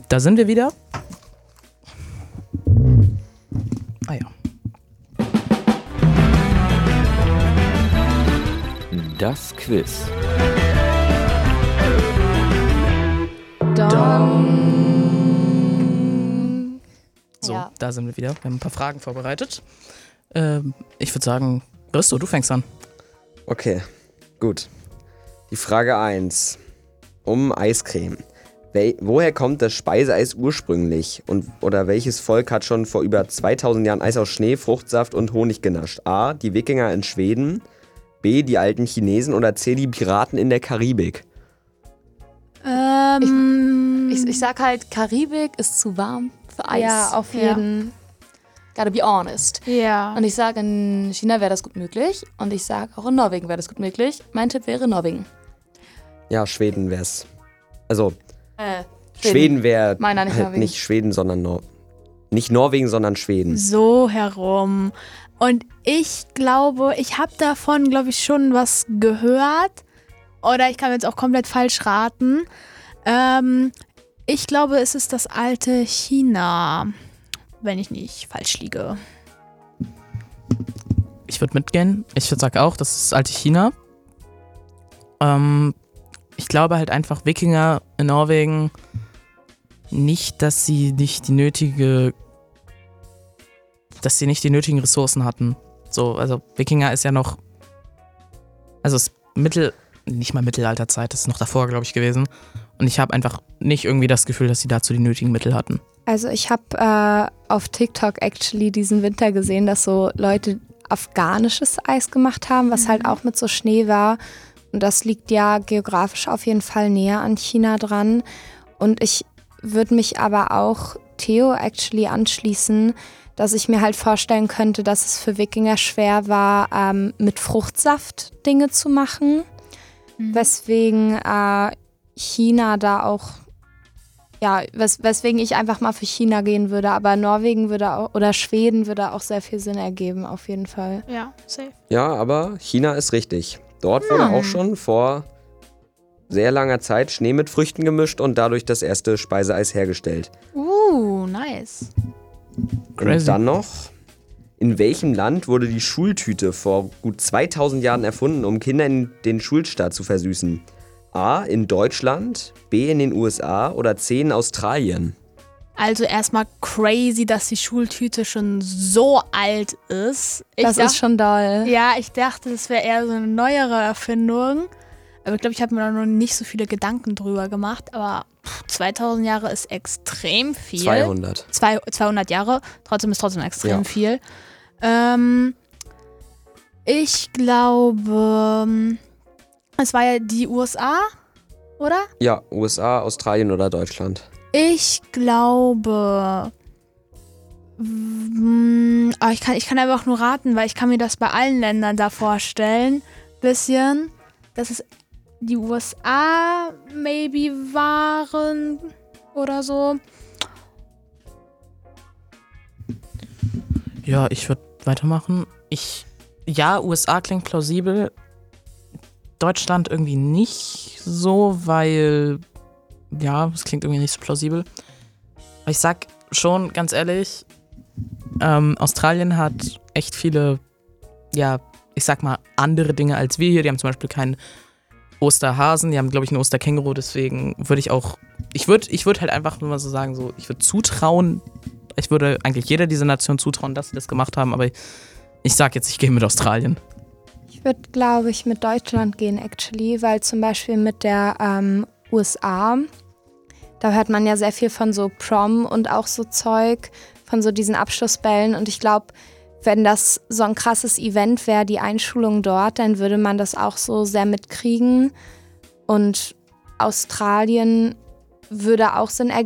Da sind wir wieder. Ah ja. Das Quiz. So, Ja. da sind wir wieder. Wir haben ein paar Fragen vorbereitet. Ich würde sagen, Risto, du fängst an. Okay, gut. Die Frage 1. Um Eiscreme. Woher kommt das Speiseeis ursprünglich? Oder welches Volk hat schon vor über 2000 Jahren Eis aus Schnee, Fruchtsaft und Honig genascht? A. Die Wikinger in Schweden. B. Die alten Chinesen. Oder C. Die Piraten in der Karibik. Ich sag halt, Karibik ist zu warm für Eis. Ja, auf jeden. Gotta be honest. Ja. Und ich sage, in China wäre das gut möglich. Und ich sage, auch in Norwegen wäre das gut möglich. Mein Tipp wäre Norwegen. Ja, Schweden wär's. Also, Schweden. Schweden wäre Meiner, nicht halt Norwegen. nicht Schweden, sondern nicht Norwegen, sondern Schweden. So herum. Und ich glaube, ich habe davon, schon was gehört. Oder ich kann jetzt auch komplett falsch raten. Ich glaube, es ist das alte China. Wenn ich nicht falsch liege. Ich würde mitgehen. Ich würde sagen auch, das ist das alte China. Ich glaube halt einfach Wikinger in Norwegen nicht, dass sie nicht die nötigen Ressourcen hatten. So, also Wikinger ist ja noch, also es ist nicht mal Mittelalterzeit, das ist noch davor, glaube ich, gewesen. Und ich habe einfach nicht irgendwie das Gefühl, dass sie dazu die nötigen Mittel hatten. Also ich habe auf TikTok actually diesen Winter gesehen, dass so Leute afghanisches Eis gemacht haben, was halt auch mit so Schnee war. Und das liegt ja geografisch auf jeden Fall näher an China dran. Und ich würde mich aber auch Theo actually anschließen, dass ich mir halt vorstellen könnte, dass es für Wikinger schwer war, mit Fruchtsaft Dinge zu machen. Weswegen China da auch, ja, weswegen ich einfach mal für China gehen würde. Aber Norwegen würde auch, oder Schweden würde auch sehr viel Sinn ergeben, auf jeden Fall. Ja, safe. Ja, aber China ist richtig. Dort wurde auch schon vor sehr langer Zeit Schnee mit Früchten gemischt und dadurch das erste Speiseeis hergestellt. Nice. Crazy. Und dann noch, in welchem Land wurde die Schultüte vor gut 2000 Jahren erfunden, um Kindern den Schulstart zu versüßen? A. in Deutschland, B. in den USA oder C. in Australien? Also erstmal crazy, dass die Schultüte schon so alt ist. Das ist schon doll. Ja, ich dachte, das wäre eher so eine neuere Erfindung. Aber ich glaube, ich habe mir da noch nicht so viele Gedanken drüber gemacht. Aber 2000 Jahre ist extrem viel. 200. 200 Jahre, trotzdem ist extrem viel. Ich glaube, es war ja die USA, oder? Ja, USA, Australien oder Deutschland. Ich glaube, ich kann einfach nur raten, weil ich kann mir das bei allen Ländern da vorstellen, bisschen, dass es die USA maybe waren oder so. Ja, ich würde weitermachen. USA klingt plausibel. Deutschland irgendwie nicht so, weil, ja, es klingt irgendwie nicht so plausibel. Aber ich sag schon, ganz ehrlich, Australien hat echt viele, ja, ich sag mal, andere Dinge als wir hier. Die haben zum Beispiel keinen Osterhasen, die haben, glaube ich, einen Osterkänguru, deswegen würde ich würde halt einfach nur mal so sagen, so, ich würde zutrauen, ich würde eigentlich jeder dieser Nation zutrauen, dass sie das gemacht haben, aber ich sag jetzt, ich gehe mit Australien. Ich würde, glaube ich, mit Deutschland gehen, actually, weil zum Beispiel mit der USA, da hört man ja sehr viel von so Prom und auch so Zeug, von so diesen Abschlussbällen. Und ich glaube, wenn das so ein krasses Event wäre, die Einschulung dort, dann würde man das auch so sehr mitkriegen. Und Australien würde auch Sinn ergeben.